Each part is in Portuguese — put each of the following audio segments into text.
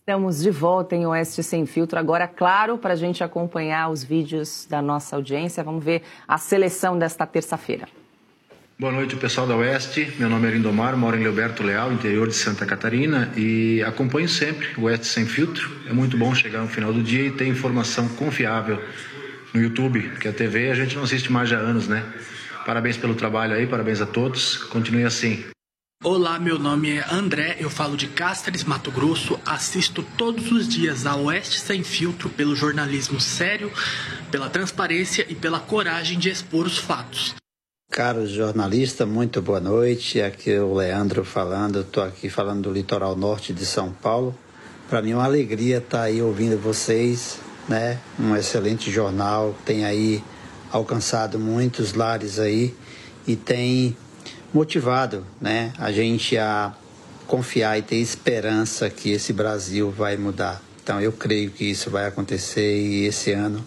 Estamos de volta em Oeste Sem Filtro. Agora, claro, para a gente acompanhar os vídeos da nossa audiência. Vamos ver a seleção desta terça-feira. Boa noite, pessoal da Oeste. Meu nome é Lindomar, moro em Leoberto Leal, interior de Santa Catarina, e acompanho sempre o Oeste Sem Filtro. É muito bom chegar no final do dia e ter informação confiável no YouTube, porque a TV a gente não assiste mais há anos, né? Parabéns pelo trabalho aí, parabéns a todos. Continue assim. Olá, meu nome é André, eu falo de Cáceres, Mato Grosso, assisto todos os dias a Oeste Sem Filtro pelo jornalismo sério, pela transparência e pela coragem de expor os fatos. Caro jornalista, muito boa noite, aqui é o Leandro falando, estou aqui falando do litoral norte de São Paulo. Para mim é uma alegria estar aí ouvindo vocês, né? Um excelente jornal, tem aí alcançado muitos lares aí e tem motivado, né, a gente a confiar e ter esperança que esse Brasil vai mudar. Então eu creio que isso vai acontecer e esse ano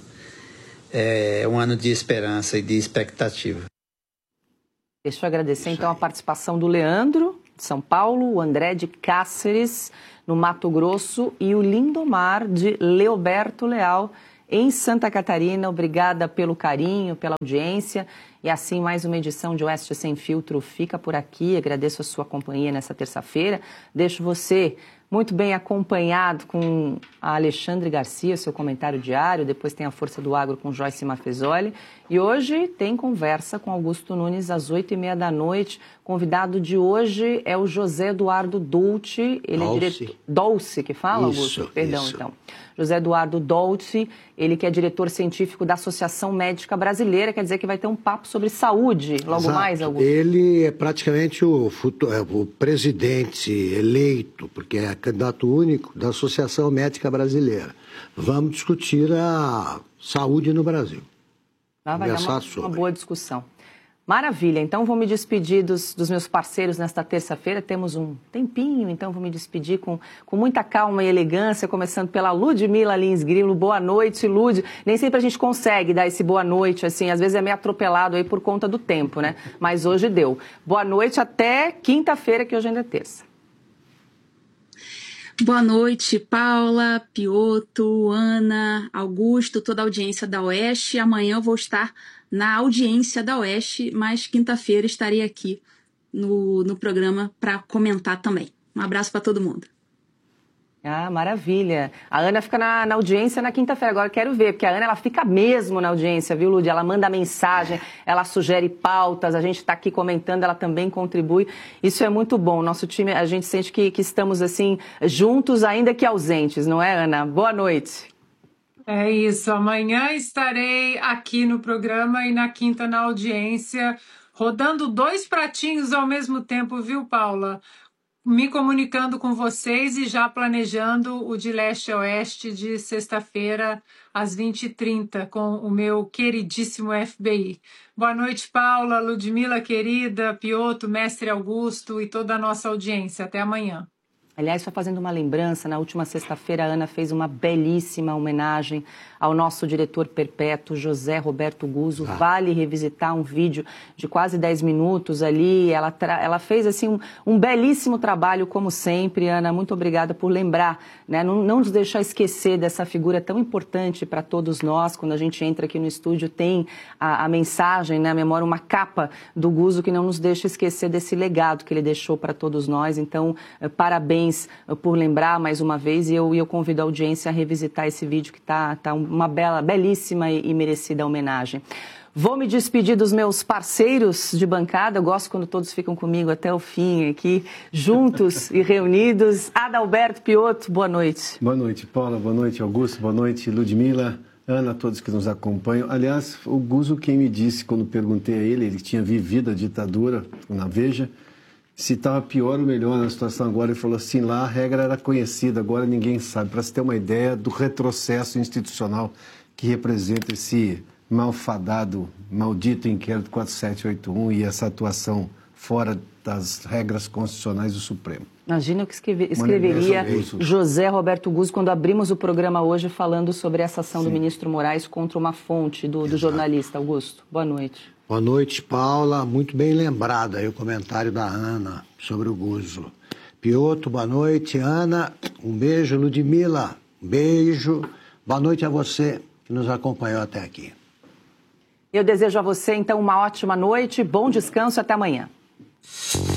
é um ano de esperança e de expectativa. Deixa eu agradecer então a participação do Leandro, de São Paulo, o André de Cáceres, no Mato Grosso, e o Lindomar de Leoberto Leal, em Santa Catarina. Obrigada pelo carinho, pela audiência. E assim, mais uma edição de Oeste Sem Filtro fica por aqui. Agradeço a sua companhia nessa terça-feira. Deixo você muito bem acompanhado com a Alexandre Garcia, seu comentário diário. Depois tem a Força do Agro com Joyce Mafezoli. E hoje tem conversa com Augusto Nunes às 8h30 da noite. Convidado de hoje é o José Eduardo Dolce. Ele é diretor... Dolce, que fala, Augusto? Isso, Perdão, isso. então. José Eduardo Dolce, ele que é diretor científico da Associação Médica Brasileira, quer dizer que vai ter um papo sobre saúde logo Exato. mais, Augusto? Ele é praticamente o presidente eleito, porque é candidato único da Associação Médica Brasileira. Vamos discutir a saúde no Brasil. Vai dar uma boa discussão. Maravilha, então vou me despedir dos meus parceiros nesta terça-feira, temos um tempinho, então vou me despedir com muita calma e elegância, começando pela Ludmila Lins Grilo. Boa noite, Lud. Nem sempre a gente consegue dar esse boa noite, assim, às vezes é meio atropelado aí por conta do tempo, né? Mas hoje deu. Boa noite, até quinta-feira, que hoje ainda é terça. Boa noite, Paula, Pioto, Ana, Augusto, toda a audiência da Oeste. Amanhã eu vou estar na audiência da Oeste, mas quinta-feira estarei aqui no programa para comentar também. Um abraço para todo mundo. Ah, maravilha. A Ana fica na audiência na quinta-feira. Agora eu quero ver, porque a Ana ela fica mesmo na audiência, viu, Lud? Ela manda mensagem, ela sugere pautas, a gente está aqui comentando, ela também contribui. Isso é muito bom. Nosso time, a gente sente que estamos assim, juntos, ainda que ausentes, não é, Ana? Boa noite. É isso. Amanhã estarei aqui no programa e na quinta na audiência, rodando 2 pratinhos ao mesmo tempo, viu, Paula? Me comunicando com vocês e já planejando o de leste a oeste de sexta-feira às 20h30 com o meu queridíssimo FBI. Boa noite, Paula, Ludmila querida, Pioto, Mestre Augusto e toda a nossa audiência. Até amanhã. Aliás, só fazendo uma lembrança, na última sexta-feira a Ana fez uma belíssima homenagem ao nosso diretor perpétuo, José Roberto Guzzo. Vale revisitar um vídeo de quase 10 minutos ali. Ela fez assim um belíssimo trabalho, como sempre. Ana, muito obrigada por lembrar, né? Não nos deixar esquecer dessa figura tão importante para todos nós. Quando a gente entra aqui no estúdio, tem a mensagem, né, a memória, uma capa do Guzzo que não nos deixa esquecer desse legado que ele deixou para todos nós. Então, parabéns por lembrar mais uma vez, e eu convido a audiência a revisitar esse vídeo que tá uma belíssima e merecida homenagem. Vou me despedir dos meus parceiros de bancada. Eu gosto quando todos ficam comigo até o fim aqui, juntos e reunidos. Adalberto Pioto, boa noite. Boa noite, Paula. Boa noite, Augusto. Boa noite, Ludmila, Ana, todos que nos acompanham. Aliás, o Guzzo quem me disse, quando perguntei a ele tinha vivido a ditadura na Veja, se estava pior ou melhor na situação agora. Ele falou assim, lá a regra era conhecida, agora ninguém sabe. Para se ter uma ideia do retrocesso institucional que representa esse malfadado, maldito inquérito 4781 e essa atuação fora das regras constitucionais do Supremo. Imagina o que escreveria José Roberto Guzzo quando abrimos o programa hoje falando sobre essa ação do ministro Moraes contra uma fonte do jornalista. Augusto, boa noite. Boa noite, Paula. Muito bem lembrado aí o comentário da Ana sobre o Guzzo. Pioto, boa noite. Ana, Um beijo, Ludmila. Um beijo. Boa noite a você que nos acompanhou até aqui. Eu desejo a você, então, uma ótima noite, bom descanso, até amanhã.